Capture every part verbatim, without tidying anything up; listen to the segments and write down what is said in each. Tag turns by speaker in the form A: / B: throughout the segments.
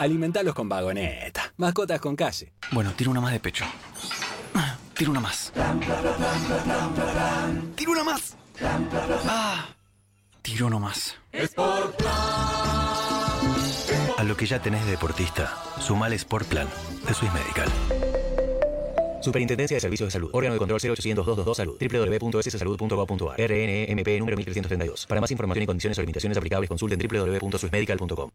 A: Alimentalos con Vagoneta. Mascotas con calle.
B: Bueno, tiro una más de pecho. Tiro una más. Tiro una más. Ah, tiro no más.
C: Sportplan.
B: A lo que ya tenés de deportista, sumale Sportplan de Swiss Medical.
D: Superintendencia de Servicios de Salud. Órgano de control cero ochocientos dos veintidós Salud. doble u doble u doble u punto s s salud punto gov punto a r. R N E M P número mil trescientos treinta y dos. Para más información y condiciones o limitaciones aplicables, consulten doble u doble u doble u punto swiss medical punto com.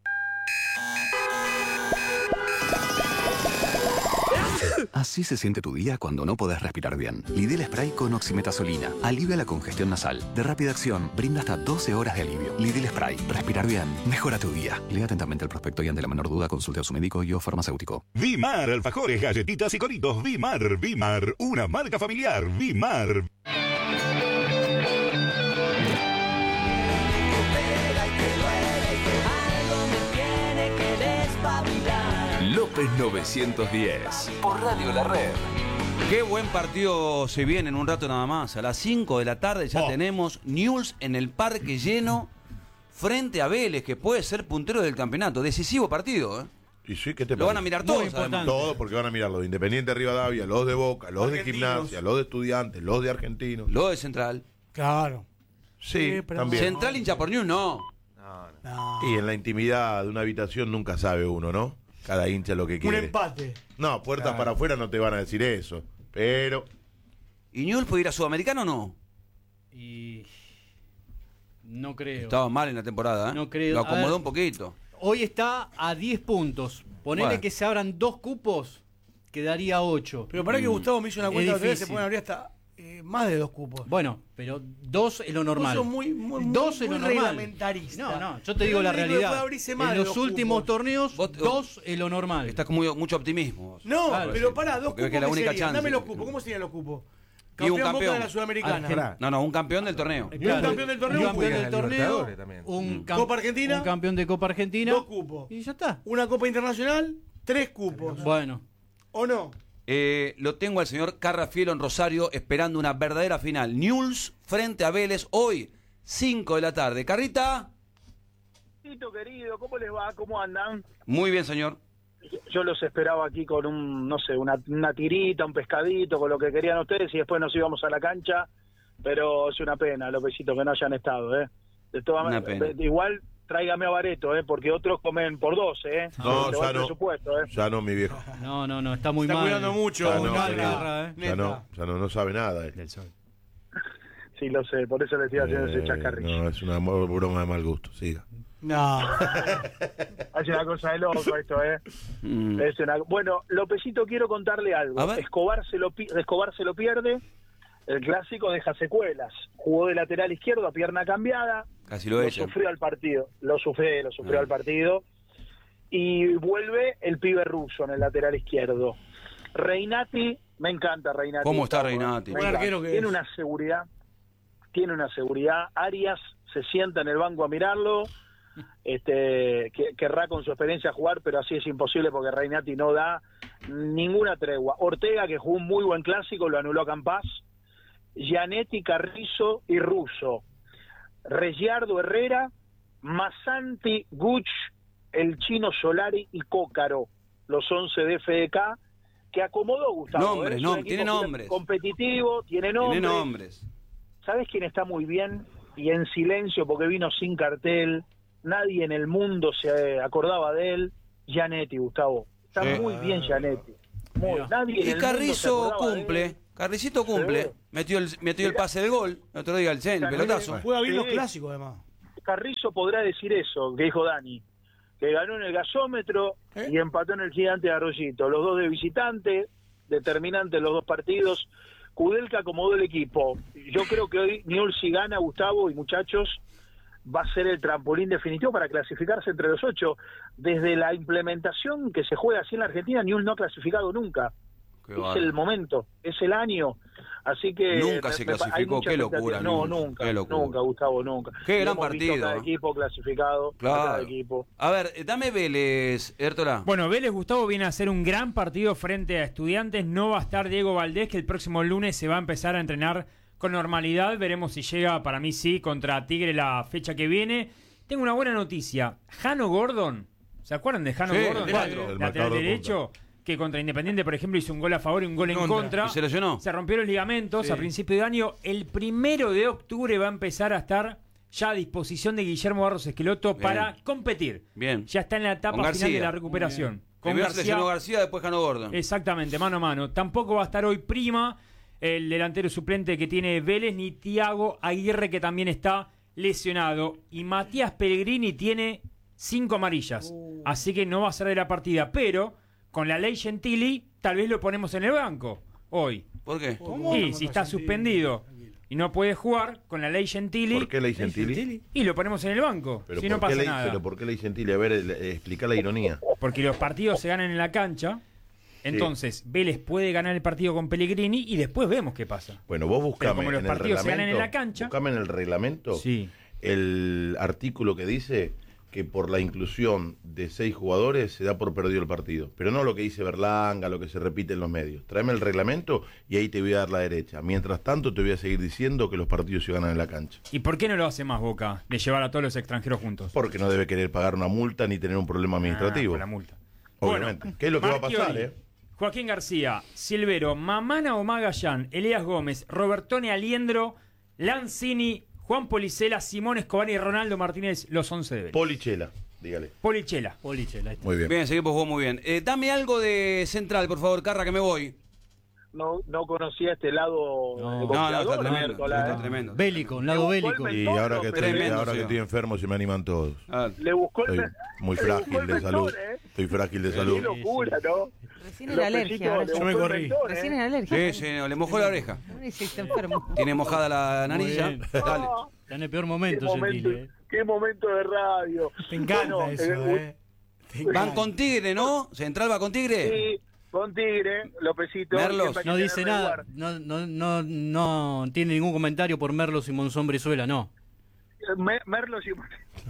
E: Así se siente tu día cuando no podés respirar bien. Lidl Spray con oximetazolina. Alivia la congestión nasal. De rápida acción, brinda hasta doce horas de alivio. Lidl Spray. Respirar bien. Mejora tu día. Lea atentamente el prospecto y ante la menor duda consulte a su médico y o farmacéutico.
F: Vimar, alfajores, galletitas y coritos. Vimar, Vimar. Una marca familiar. Vimar.
G: López novecientos diez por Radio La Red.
H: Qué buen partido se viene en un rato nada más. A las cinco de la tarde ya oh. tenemos Newell's en el parque lleno frente a Vélez, que puede ser puntero del campeonato. Decisivo partido, ¿eh?
I: Y sí, ¿qué te
H: Lo
I: parece?
H: van a mirar todos.
I: Todos, porque van a mirar los de Independiente Rivadavia, los de Boca, los de Gimnasia, los de Estudiantes, los de Argentinos.
H: Los de Central.
J: Claro.
I: Sí, sí también.
H: Central hincha por Newell's, no.
I: No, no. Y en la intimidad de una habitación nunca sabe uno, ¿no? Cada hincha lo que quiere.
J: Un empate.
I: No, puertas claro. para afuera no te van a decir eso. Pero.
H: ¿Y Newell's puede ir a Sudamericano o no?
K: Y. No creo.
H: Estaba mal en la temporada, ¿eh?
K: No creo.
H: Lo acomodó un poquito.
K: Hoy está a diez puntos. Ponele bueno. que se abran dos cupos, quedaría ocho.
J: Pero para mm. que Gustavo me hizo una cuenta de se pueden abrir hasta eh, más de dos cupos.
K: Bueno, pero dos es lo normal.
J: Vos sos muy, muy,
K: dos
J: muy,
K: es lo
J: muy
K: normal.
J: Reglamentarista.
K: No, no, yo te digo la realidad. En los últimos
J: cupos.
K: torneos,
H: Vos,
K: dos es lo normal.
H: Estás con muy, mucho optimismo.
J: No, claro, pero sí. pará, dos
H: Porque
J: cupos.
H: Es la única
J: serían?
H: chance.
J: Dame los cupos. ¿Cómo serían los cupos?
H: Y un
J: campeón
H: campeón
J: de la Sudamericana.
H: Argen... No, no, un campeón del torneo.
J: Claro. Un campeón del torneo.
K: Un campeón del torneo. Un cam...
J: Copa Argentina.
K: Un campeón de Copa Argentina.
J: Dos cupos.
K: Y ya está.
J: Una Copa Internacional, tres cupos.
K: Bueno.
J: ¿O no?
H: Eh, lo tengo al señor Carrafielo en Rosario esperando una verdadera final. Newell's frente a Vélez hoy, cinco de la tarde. Carrita.
L: Querido, ¿cómo les va? ¿Cómo andan?
H: Muy bien, señor.
L: Yo los esperaba aquí con un, no sé, una, una tirita, un pescadito, con lo que querían ustedes y después nos íbamos a la cancha, pero es una pena, Lopecito, que no hayan estado, ¿eh? De todas maneras, igual tráigame a Bareto, ¿eh? Porque otros comen por dos, ¿eh?
I: No, ya no,
L: ¿eh?
I: ya no, mi viejo.
K: No, no, no, está muy
J: está
K: mal.
J: Está cuidando mucho.
I: Ya no,
J: mal,
I: ya,
J: garra, ¿eh?
I: ya no, ya no, no sabe nada. Eh.
K: Del sol.
L: Sí, lo sé, por eso le estoy haciendo
I: eh,
L: ese chascarrillo.
I: No, es una broma de mal gusto, siga.
J: No.
L: Hace una cosa de loco esto, ¿eh? Mm. Es una... Bueno, Lopecito, quiero contarle algo. Escobar se, lo pi... Escobar se lo pierde, el clásico deja secuelas. Jugó de lateral izquierdo a pierna cambiada.
H: Casi lo,
L: lo
H: echan.
L: sufrió al partido. Lo sufrió, lo sufrió ah. al partido. Y vuelve el pibe ruso en el lateral izquierdo. Reinati, me encanta Reinati.
H: ¿Cómo está Reinati?
L: Buen arquero que tiene es. una seguridad. Tiene una seguridad. Arias se sienta en el banco a mirarlo. Este que, querrá con su experiencia jugar, pero así es imposible porque Reinati no da ninguna tregua. Ortega, que jugó un muy buen clásico, lo anuló a Campás. Gianetti, Carrizo y Russo. Reggiardo, Herrera, Massanti, Guch, el chino Solari y Cócaro, los once de F D K, que acomodó Gustavo.
H: Nombres,
L: ¿eh?
H: no, tiene nombres.
L: Competitivo, tiene nombres.
H: Tiene nombres.
L: ¿Sabes quién está muy bien? Y en silencio porque vino sin cartel, nadie en el mundo se acordaba de él. Gianetti, Gustavo. Está sí. muy bien Gianetti. Muy, nadie
H: y
L: en
H: Carrizo cumple. Carricito cumple.
L: Sí.
H: Metió el metió el pase de gol. El otro día el cen, el pelotazo.
J: Juega bien
L: sí.
J: los clásicos, además.
L: Carrizo podrá decir eso, que dijo Dani. Que ganó en el gasómetro ¿Eh? y empató en el Gigante de Arroyito. Los dos de visitante, determinante los dos partidos. Kudelka acomodó el equipo. Yo creo que hoy Newell's, si gana, Gustavo y muchachos, va a ser el trampolín definitivo para clasificarse entre los ocho. Desde la implementación que se juega así en la Argentina, Newell's no ha clasificado nunca. Qué es vale. el momento, es el año. Así que
H: nunca se clasificó, qué locura.
L: No, nunca, qué locura. nunca, Gustavo, nunca.
H: Qué gran partido.
L: Cada equipo clasificado,
H: claro.
L: cada equipo.
H: A ver, dame Vélez, Hértola.
M: Bueno, Vélez, Gustavo, viene a hacer un gran partido frente a Estudiantes. No va a estar Diego Valdés, que el próximo lunes se va a empezar a entrenar con normalidad. Veremos si llega, para mí sí, contra Tigre la fecha que viene. Tengo una buena noticia. Jano Gordon ¿Se acuerdan de Jano
H: Sí,
M: Gordon,
H: el cuatro.
I: El
M: lateral
I: marcador de
M: derecho? Que contra Independiente, por ejemplo, hizo un gol a favor y un gol en
H: Contra.
M: contra.
H: ¿Y se lesionó?
M: Se rompió los ligamentos
H: Sí.
M: a principio de año. El primero de octubre va a empezar a estar ya a disposición de Guillermo Barros Esqueloto
H: Bien.
M: para competir.
H: Bien.
M: Ya está en la etapa
H: Con
M: final de
H: García.
M: la recuperación. Con
H: Primero se
M: García,
H: lesionó García, después Jano Gordon.
M: exactamente, mano a mano. Tampoco va a estar hoy Prima, el delantero suplente que tiene Vélez, ni Thiago Aguirre, que también está lesionado. Y Matías Pellegrini tiene cinco amarillas. Así que no va a ser de la partida. Pero con la ley Gentili, tal vez lo ponemos en el banco hoy.
H: ¿Por qué?
M: Y si está suspendido y no puede jugar, con la ley Gentili.
I: ¿Por qué ley Gentili?
M: Y lo ponemos en el banco.
I: Pero
M: Si
I: ¿por
M: no
I: qué
M: pasa
I: ley-
M: nada.
I: Pero ¿por qué ley Gentili? A ver, eh, explica la ironía.
M: Porque los partidos se ganan en la cancha. Entonces, Vélez puede ganar el partido con Pellegrini y después vemos qué pasa.
I: Bueno, vos
M: Pero
I: buscame
M: como los
I: en el
M: partidos se ganan en
I: reglamento.
M: la cancha.
I: Buscame en el reglamento
M: Sí.
I: el artículo que dice que por la inclusión de seis jugadores se da por perdido el partido. Pero no lo que dice Berlanga, lo que se repite en los medios. Tráeme el reglamento y ahí te voy a dar la derecha. Mientras tanto, te voy a seguir diciendo que los partidos se ganan en la cancha.
M: ¿Y por qué no lo hace más Boca de llevar a todos los extranjeros juntos?
I: Porque no debe querer pagar una multa ni tener un problema administrativo.
M: Ah, por la multa.
I: Obviamente.
M: Bueno,
I: ¿Qué es lo que va a
M: Marchiori,
I: pasar, eh?
M: Joaquín García, Silvero, Mamana o Magallán, Elías Gómez, Robertone Aliendro, Lanzini, Juan Policela, Simón Escobar y Ronaldo Martínez, los once de Vélez.
I: Polichela, dígale.
M: Polichela.
K: Polichela, ahí está.
I: Muy bien.
H: Bien, ese equipo jugó muy bien. Eh, dame algo de Central, por favor, Carra, que me voy.
L: No, no conocía este lado
K: No.
L: de
H: No, no, está
L: boxeador,
H: tremendo.
L: Nicolás,
H: Está
L: ¿eh?
H: tremendo.
K: Bélico, un lado bélico.
I: Y ahora que estoy,
H: Tremendo,
I: ahora que
H: sí.
I: estoy enfermo se me animan todos.
H: Ah,
L: Le buscó el
I: Estoy muy
L: le
I: frágil
L: buscó el
I: de
L: mentón,
I: salud.
L: ¿eh?
I: Estoy frágil de
L: Qué
I: salud.
L: locura, ¿no?
C: Recién era alergia. Ahora
L: Le
C: ya.
L: buscó el
J: corrí.
L: mentón, ¿eh?
C: Recién era alergia.
H: sí, sí, no, le mojó la oreja.
C: Ay, sí, está enfermo.
H: Tiene mojada la nariz ya.
K: bien.
H: Dale.
K: Está en el peor
L: Qué
K: momento,
L: momento,
K: Gentili, eh.
L: qué momento de radio.
J: Te encanta
L: Bueno,
J: eso,
L: eh,
J: ¿eh?
H: Van con Tigre, ¿no? Central va con Tigre.
L: Sí, con Tigre, Lopecito.
H: Merlos.
L: siempre hay que
K: No dice
L: tenerle
K: nada,
L: lugar.
K: no, no, no, no tiene ningún comentario por Merlos y Monzón Brizuela, no.
L: Me- Merlos y...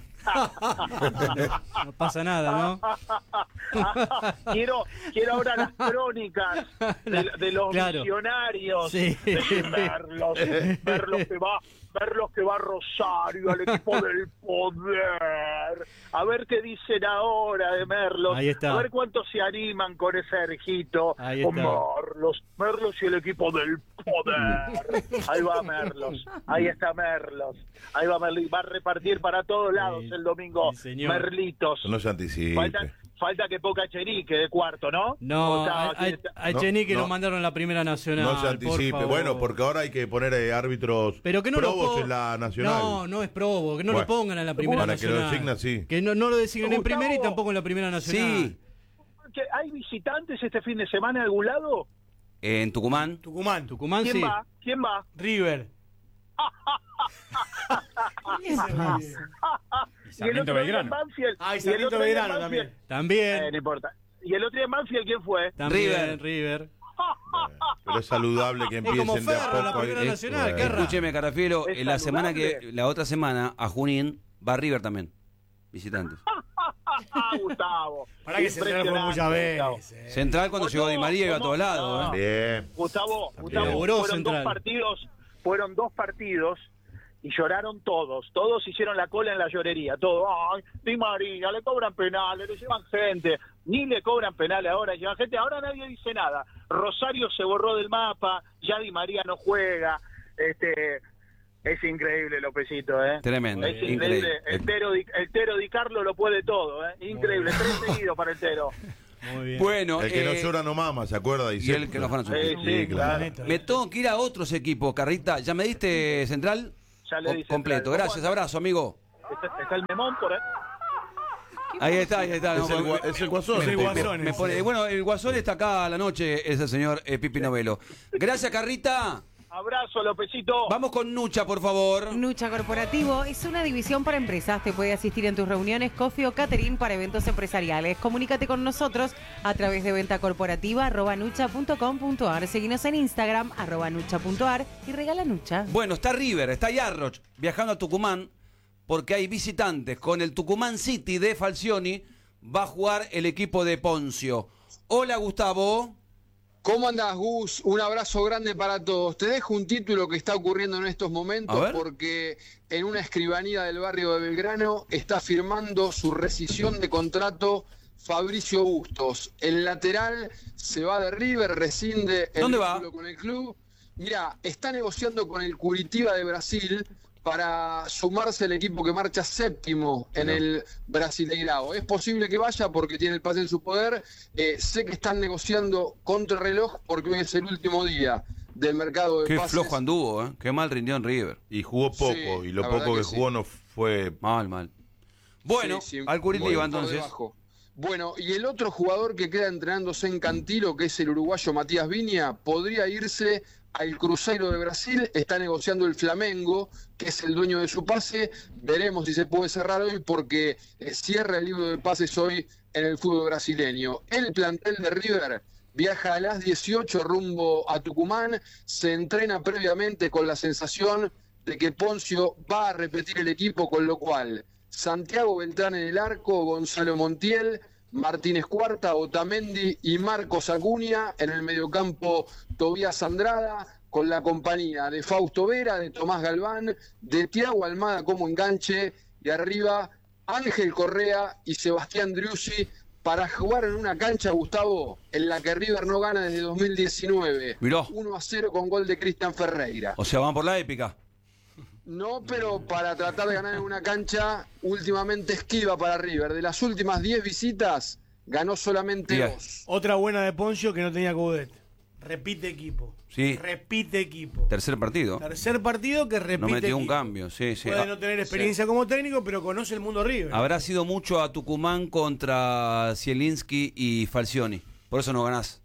K: No pasa nada, ¿no?
L: quiero, quiero ahora las crónicas de, de los
K: Claro.
L: visionarios.
K: Sí.
L: De Merlos, Merlos que va, Merlos que va a Rosario, al equipo del poder. A ver qué dicen ahora de Merlos.
K: Ahí está.
L: A ver cuántos se animan con ese erjito.
K: Ahí
L: Con
K: está.
L: Merlos, Merlos y el equipo del poder. Ahí va Merlos, ahí está Merlos. Ahí va Merlos, va a repartir para todos lados
K: Sí,
L: el domingo.
K: sí, señor.
L: Merlitos.
I: No se anticipe.
L: Falta, falta que Poca Cherique de cuarto, ¿no?
K: No,
L: O sea,
K: a,
L: aquí
K: a,
L: está-
K: a
I: No,
K: Echenique
I: no.
K: lo mandaron a la Primera Nacional.
I: No se
K: por
I: anticipe.
K: favor.
I: Bueno, porque ahora hay que poner eh, árbitros
K: Pero que no lo
I: probos
K: po-
I: en la nacional.
K: No, no es probo, que no
I: Bueno,
K: lo pongan en la Primera
I: para que lo
K: Nacional.
I: designen así.
K: Que no, no lo designen en
L: Gustavo.
K: Primera y tampoco en la Primera Nacional.
H: Sí,
L: ¿Que ¿Hay visitantes este fin de semana en algún lado?
H: en Tucumán.
J: Tucumán,
K: Tucumán
L: ¿Quién
K: sí.
L: va? ¿Quién va?
J: River.
L: Y el
M: Sarmiento
L: otro día en
M: Belgrano.
L: Banfield.
J: Ah, y
L: y el
J: Sarmiento
L: otro día en
J: Belgrano
L: Banfield.
J: también.
K: También,
L: Eh, no importa. ¿Y el otro día en Banfield quién fue?
K: también,
H: River.
K: River.
I: Pero es saludable que
K: Es como
I: empiecen de a
K: Ferro, la
I: poco.
K: Primera
I: eh,
K: Nacional,
I: bueno.
K: Carra.
H: Escúcheme, Carafielo,
L: Es
H: en la semana que,
L: saludable.
H: la otra semana, a Junín, va River también. Visitantes.
L: Ah, Gustavo.
J: Para que se fue muchas
L: Impresionante, Gustavo.
J: veces. eh.
H: Central cuando
L: ¿Cómo
H: llegó Di
L: no?
H: María iba a
L: ¿Cómo
H: todos lados.
L: no?
H: ¿eh?
I: Bien.
L: Gustavo,
I: También.
L: Gustavo,
K: Logró
L: fueron
K: Central.
L: dos partidos, fueron dos partidos y lloraron todos, todos hicieron la cola en la llorería, todos, ay, Di María, le cobran penales, le llevan gente, ni le cobran penales ahora, llevan gente, ahora nadie dice nada, Rosario se borró del mapa, ya Di María no juega, este, es increíble Lopecito, ¿eh?
H: Tremendo,
L: Es increíble,
H: increíble.
L: el Tero, Di, el Tero Di Carlo lo puede todo, ¿eh? Increíble, tres seguidos para el Tero.
K: Muy bien.
H: Bueno,
I: El que no
H: eh,
I: llora no mama, ¿se acuerda?
H: y el que no juega no
L: Sí,
H: sufre.
L: sí,
I: Sí, claro.
H: Me tengo que ir a otros equipos, Carrita. ¿Ya me diste Central?
L: Ya le
H: Co-
L: di Central.
H: completo. Gracias, abrazo, amigo.
L: Está, está el memón por ahí.
H: Ahí está, ahí está.
I: Es
H: No,
I: el
H: me-
I: gua- es el Guasón.
H: me-
I: el
H: me-
I: Guasón.
H: me pone- bueno, el Guasón está acá a la noche, es el señor eh, Pipi Novelo. Gracias, Carrita.
L: Abrazo, Lopecito.
H: Vamos con Nucha, por favor.
C: Nucha Corporativo es una división para empresas. Te puede asistir en tus reuniones, coffee o catering para eventos empresariales. Comunícate con nosotros a través de venta corporativa arroba nucha punto com punto ar. Seguinos en Instagram arroba nucha punto ar y regala Nucha.
H: Bueno, está River, está Yarroch viajando a Tucumán porque hay visitantes. Con el Tucumán City de Falcioni va a jugar el equipo de Poncio. Hola, Gustavo.
N: ¿Cómo andás, Gus? Un abrazo grande para todos. Te dejo un título que está ocurriendo en estos momentos porque en una escribanía del barrio de Belgrano está firmando su rescisión de contrato Fabricio Bustos. El lateral se va de River, rescinde el
H: ¿Dónde va?
N: vínculo con el club. Mira, está negociando con el Curitiba de Brasil para sumarse al equipo que marcha séptimo en el Brasileirao. Es posible que vaya porque tiene el pase en su poder. Eh, sé que están negociando contra reloj porque hoy es el último día del mercado de
H: Qué
N: pases.
H: flojo anduvo, ¿eh? Qué mal rindió en River.
I: Y jugó poco,
N: Sí,
I: y lo
N: la
I: poco
N: verdad
I: que,
N: que
I: jugó
N: sí.
I: no fue...
H: Mal, mal. Bueno,
N: Sí, sí,
H: al Curitiba
N: por
H: entonces.
N: debajo. Bueno, y el otro jugador que queda entrenándose en Cantilo, que es el uruguayo Matías Viña, podría irse al Cruzeiro de Brasil. Está negociando el Flamengo, que es el dueño de su pase. Veremos si se puede cerrar hoy porque eh, cierra el libro de pases hoy en el fútbol brasileño. El plantel de River viaja a las dieciocho rumbo a Tucumán. Se entrena previamente con la sensación de que Poncio va a repetir el equipo, con lo cual Santiago Beltrán en el arco, Gonzalo Montiel, Martínez Cuarta, Otamendi y Marcos Acuña. En el mediocampo, Tobías Andrada, con la compañía de Fausto Vera, de Tomás Galván, de Thiago Almada como enganche, y arriba Ángel Correa y Sebastián Driussi, para jugar en una cancha, Gustavo, en la que River no gana desde dos mil diecinueve.
H: Miró.
N: uno a cero con gol de Cristian Ferreira.
H: O sea, van por la épica.
N: No, pero para tratar de ganar en una cancha últimamente esquiva para River. De las últimas diez visitas, ganó solamente
H: Bien.
N: dos.
J: Otra buena de Poncio que no tenía Coudet. Repite equipo.
H: Sí.
J: Repite equipo.
H: Tercer partido.
J: Tercer partido que repite
H: No metió un
J: equipo.
H: cambio, sí, sí.
J: Puede
H: Ah,
J: no tener experiencia como técnico, pero conoce el mundo River.
H: Habrá sido mucho a Tucumán contra Zielinski y Falcioni. Por eso no ganás.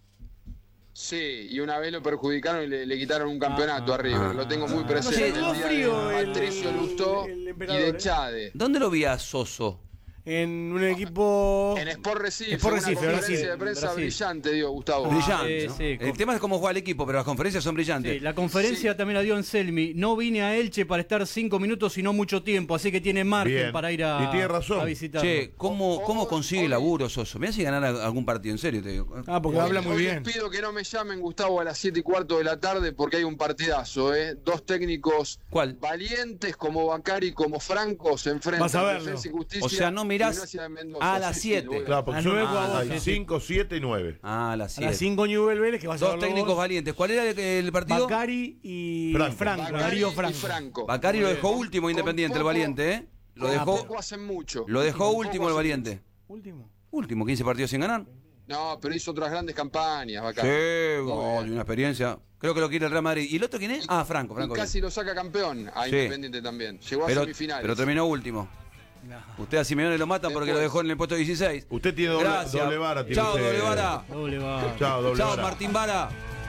N: Sí, y una vez lo perjudicaron y le, le quitaron un campeonato a River. Lo tengo muy presente.
J: se
N: el
J: tuvo
N: día
J: frío
N: de
J: el-
N: Patricio Lustó
J: el
N: y
J: emperador,
N: de
J: ¿eh?
N: Chade.
H: ¿Dónde lo vi a Soso?
J: En un equipo...
N: En Sport Recife,
J: Sport
N: una
J: Recife,
N: conferencia
J: Brasil,
N: de prensa
J: Brasil.
N: brillante, digo, Gustavo.
H: Brillante.
K: sí,
H: ¿no?
K: sí,
H: el
K: con-
H: tema es cómo juega el equipo, pero las conferencias son brillantes.
K: Sí, la conferencia también la dio Anselmi. No vine a Elche para estar cinco minutos y no mucho tiempo, así que tiene margen
I: Bien.
K: para ir a,
I: Y tiene razón.
K: a visitar.
H: Che, ¿cómo, cómo consigue laburo Soso? Mirá si ganar algún partido, en serio te digo.
J: Ah, porque
N: Hoy-
J: habla muy
N: hoy
J: bien.
N: les pido que no me llamen, Gustavo, a las siete y cuarto de la tarde porque hay un partidazo, ¿eh? Dos técnicos
H: ¿Cuál?
N: valientes como Bacari y como Franco se enfrentan.
J: Vas a verlo.
N: Defensa y Justicia
H: O sea, no mirás
N: Gimnasia de Mendoza.
H: a las
N: Sí, sí,
H: siete.
N: lo voy a-
I: Claro, porque
J: A
I: son
J: nueve jugamos,
I: hay
J: sí, sí.
I: cinco, siete y nueve.
H: Ah, a las
J: A las
H: siete.
J: cinco Newell Vélez, que vas a
H: Dos
J: verlo
H: técnicos
J: vos.
H: valientes. ¿Cuál era el, el partido?
J: Bacari y
I: Franco.
J: Franco.
N: Bacari
J: Darío
N: y
J: Franco.
N: Franco.
H: Bacari lo
N: Muy
H: dejó
N: bien.
H: último
N: Con
H: Independiente, el
N: poco-
H: valiente, ¿eh? Lo
N: con
H: dejó,
N: poco hacen mucho.
H: lo dejó
N: Con
H: último
N: poco
H: el
N: hacen
H: valiente.
N: mucho.
J: Último.
H: Último, quince partidos sin ganar.
N: No, pero hizo otras grandes campañas, Bacari.
H: Sí,
N: Muy
H: oh,
N: bien.
H: y una experiencia. Creo que lo quiere el Real Madrid. ¿Y el otro quién es? Ah, Franco,
N: Y
H: Franco.
N: casi lo saca campeón a
H: Sí.
N: Independiente también. Llegó a
H: Pero,
N: semifinales.
H: pero terminó último. Usted a Simeone lo matan porque lo
N: Después.
H: dejó en el puesto dieciséis.
I: Usted tiene doble,
H: Gracias.
I: doble vara. tiene
H: Chao,
I: usted.
H: doble vara.
K: Doble va.
I: Chao, doble
H: Chao,
I: vara.
H: Martín Vara.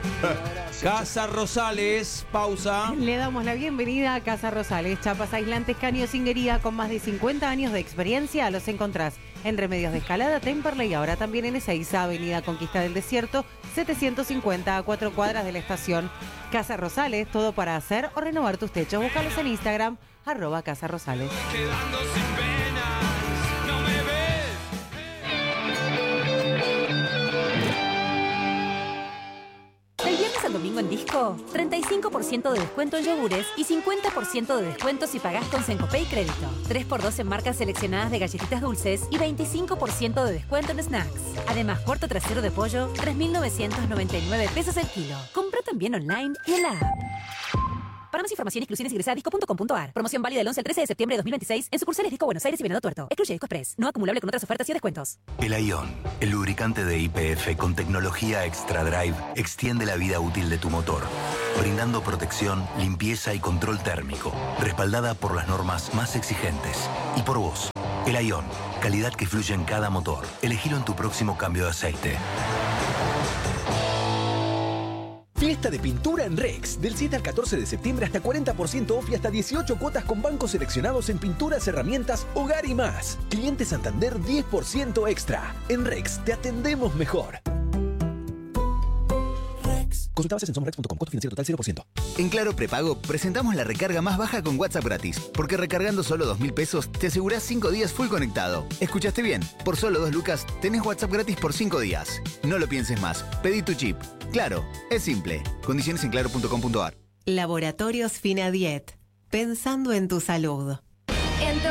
H: Casa Rosales, pausa.
C: Le damos la bienvenida a Casa Rosales, chapas aislantes, caño cinguería con más de cincuenta años de experiencia. Los encontrás en Remedios de Escalada, Temperley y ahora también en Ezeiza, Avenida Conquista del Desierto, setecientos cincuenta a cuatro cuadras de la estación. Casa Rosales, todo para hacer o renovar tus techos. Búscalos en Instagram, arroba Casa Rosales.
B: Quedando sin penas, no me
O: Del viernes al domingo en Disco, treinta y cinco por ciento de descuento en yogures y cincuenta por ciento de descuento si pagás con Sencopay Crédito. tres por dos en marcas seleccionadas de galletitas dulces y veinticinco por ciento de descuento en snacks. Además, cuarto trasero de pollo, tres mil novecientos noventa y nueve pesos el kilo. Compra también online y en la app. Para más información, exclusiones ingresa a disco punto com punto ar. Promoción válida del once al trece de septiembre de dos mil veintiséis en sucursales Disco Buenos Aires y Venado Tuerto. Excluye Disco Express. No acumulable con otras ofertas y descuentos.
P: El Ion, el lubricante de Y P F con tecnología Extra Drive, extiende la vida útil de tu motor, brindando protección, limpieza y control térmico, respaldada por las normas más exigentes. Y por vos, el Ion, calidad que fluye en cada motor. Elegilo en tu próximo cambio de aceite.
Q: Fiesta de pintura en Rex. Del siete al catorce de septiembre hasta cuarenta por ciento off y hasta dieciocho cuotas con bancos seleccionados en pinturas, herramientas, hogar y más. Cliente Santander diez por ciento extra. En Rex te atendemos mejor.
B: Rex.
Q: Consulta bases en somrex punto com. Costo financiero total cero por ciento.
R: En Claro Prepago presentamos la recarga más baja con WhatsApp gratis, porque recargando solo dos mil pesos te asegurás cinco días full conectado. ¿Escuchaste bien? Por solo dos lucas tenés WhatsApp gratis por cinco días. No lo pienses más. Pedí tu chip. Claro, es simple. Condiciones en claro punto com punto ar.
S: Laboratorios Finadiet. Pensando en tu salud.